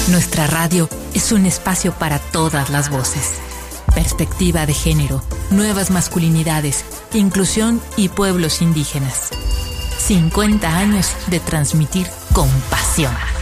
Nuestra radio es un espacio para todas las voces. Perspectiva de género, nuevas masculinidades, inclusión y pueblos indígenas. 50 años de transmitir con pasión.